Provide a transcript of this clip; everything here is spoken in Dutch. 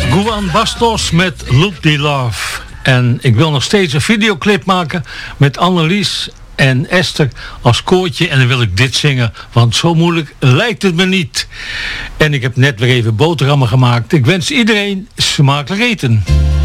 Juan Bastos met Loop the Love. En ik wil nog steeds een videoclip maken met Annelies en Esther als koortje. En dan wil ik dit zingen, want zo moeilijk lijkt het me niet. En ik heb net weer even boterhammen gemaakt. Ik wens iedereen smakelijk eten.